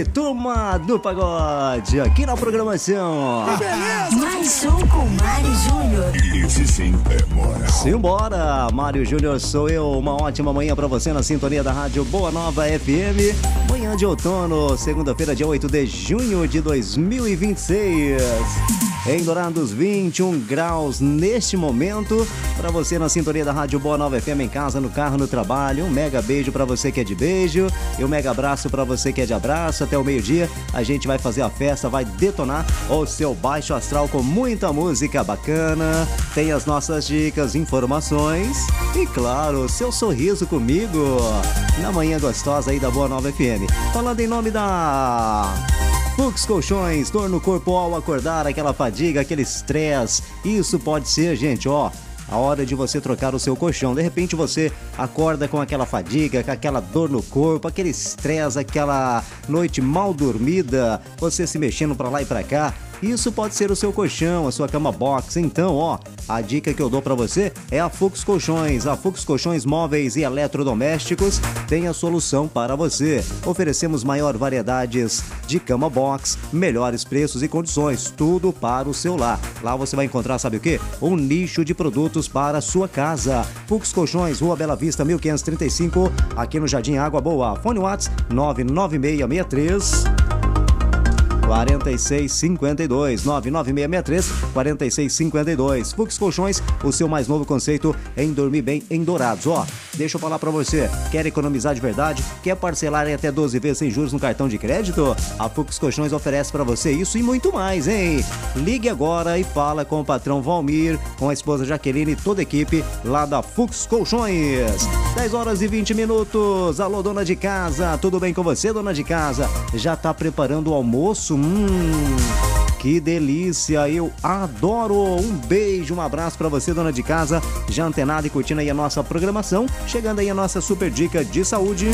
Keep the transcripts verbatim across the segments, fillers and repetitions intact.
aí, turma do pagode, aqui na programação. Que beleza! Mais um com Mário Júnior. Esse sim é moral. Simbora, Mário Júnior sou eu. Uma ótima manhã pra você na sintonia da Rádio Boa Nova F M. Manhã de outono, segunda-feira, dia oito de junho de dois mil e vinte e seis. Em Dourados, vinte e um graus neste momento. Pra você na sintonia da Rádio Boa Nova F M, em casa, no carro, no trabalho. Um mega beijo pra você que é de beijo e um mega abraço pra você que é de abraço. Até o meio-dia a gente vai fazer a festa, vai detonar o seu baixo astral com muita música bacana. Tem as nossas dicas, informações e, claro, seu sorriso comigo na manhã gostosa aí da Boa Nova F M. Falando em nome da Fux Colchões, dor no corpo ao acordar, aquela fadiga, aquele estresse. Isso pode ser, gente, ó, a hora de você trocar o seu colchão. De repente você acorda com aquela fadiga, com aquela dor no corpo, aquele estresse, aquela noite mal dormida, você se mexendo pra lá e pra cá. Isso pode ser o seu colchão, a sua cama box. Então, ó, a dica que eu dou pra você é a Fux Colchões. A Fux Colchões móveis e eletrodomésticos tem a solução para você. Oferecemos maior variedades de cama box, melhores preços e condições, tudo para o seu lar. Lá você vai encontrar, sabe o quê? Um nicho de produtos para a sua casa. Fux Colchões, Rua Bela Vista, mil quinhentos e trinta e cinco, aqui no Jardim Água Boa. Fone WhatsApp nove nove seis seis três quatro seis cinco dois, nove nove seis seis três quatro seis cinco dois. Fux Colchões, o seu mais novo conceito em dormir bem em Dourados. Ó, deixa eu falar pra você, quer economizar de verdade? Quer parcelar em até doze vezes sem juros no cartão de crédito? A Fux Colchões oferece pra você isso e muito mais, hein? Ligue agora e fala com o patrão Valmir, com a esposa Jaqueline e toda a equipe lá da Fux Colchões. dez horas e vinte minutos. Alô, dona de casa, tudo bem com você, dona de casa? Já tá preparando o almoço? Hum, que delícia, eu adoro. Um beijo, um abraço pra você, dona de casa, já antenada e curtindo aí a nossa programação. Chegando aí a nossa super dica de saúde.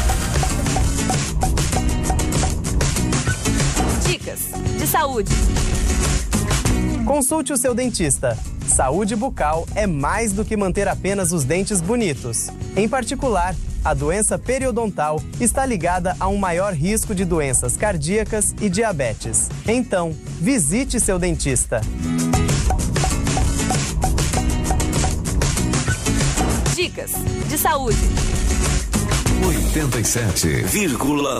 Dicas de saúde. Consulte o seu dentista. Saúde bucal é mais do que manter apenas os dentes bonitos. Em particular, a doença periodontal está ligada a um maior risco de doenças cardíacas e diabetes. Então, visite seu dentista. Dicas de saúde. oitenta e sete vírgula